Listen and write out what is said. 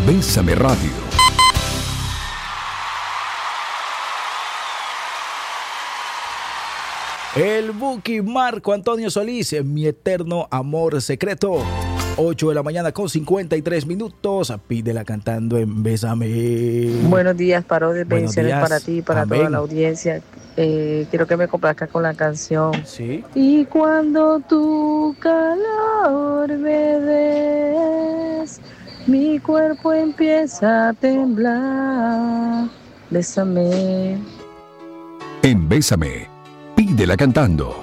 Bésame Radio. El Buki Marco Antonio Solís, mi eterno amor secreto. 8 de la mañana con 53 minutos. Pídela cantando en Bésame. Buenos días, Parodias, bendiciones para ti y para toda la audiencia. Quiero que me complazca con la canción. Sí. Y cuando tu calor me des, mi cuerpo empieza a temblar. Bésame. En Bésame, pídela cantando.